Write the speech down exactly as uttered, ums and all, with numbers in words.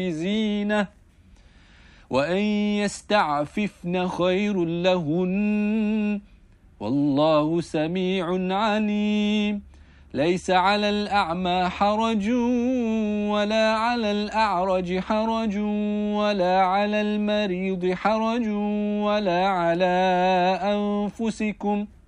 زينة وأن يستعففن خير لهن والله سميع عليم ليس على الأعمى حرج ولا على الأعرج حرج ولا على المريض حرج ولا على أنفسكم